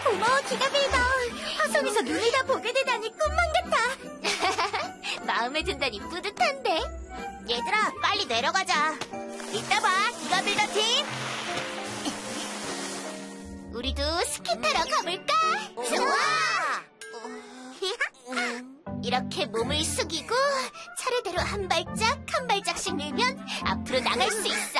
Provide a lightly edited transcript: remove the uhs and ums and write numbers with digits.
고마워, 기가빌더. 화성에서 눈을 다 보게 되다니 꿈만 같아. 마음에 든다니 뿌듯한데. 얘들아, 빨리 내려가자. 이따 봐, 기가빌더 팀. 우리도 스키 타러 가볼까? 좋아. 이렇게 몸을 숙이고 차례대로 한 발짝 한 발짝씩 밀면 앞으로 나갈 수 있어.